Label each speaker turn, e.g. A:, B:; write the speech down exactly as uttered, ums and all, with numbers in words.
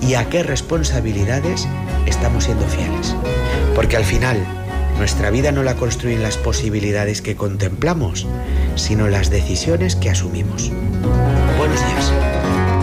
A: y a qué responsabilidades estamos siendo fieles. Porque al final, nuestra vida no la construyen las posibilidades que contemplamos, sino las decisiones que asumimos. Buenos días.